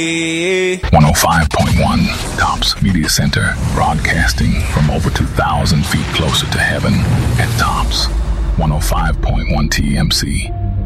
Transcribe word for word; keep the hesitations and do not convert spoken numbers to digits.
one oh five point one Tops Media Center, broadcasting from over two thousand feet closer to heaven at Tops one oh five point one T M C.